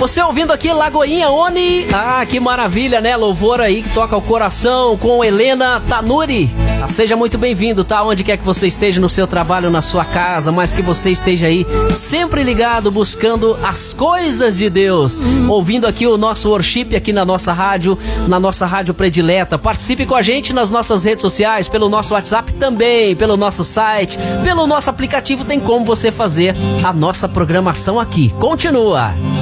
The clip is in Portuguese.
Você ouvindo aqui Lagoinha Oni. Ah, que maravilha, né? Louvor aí que toca o coração com Helena Tanuri. Seja muito bem-vindo, tá? Onde quer que você esteja, no seu trabalho, na sua casa, mas que você esteja aí sempre ligado, buscando as coisas de Deus. Ouvindo aqui o nosso worship aqui na nossa rádio predileta. Participe com a gente nas nossas redes sociais, pelo nosso WhatsApp também, pelo nosso site, pelo nosso aplicativo, tem como você fazer a nossa programação aqui. Continua!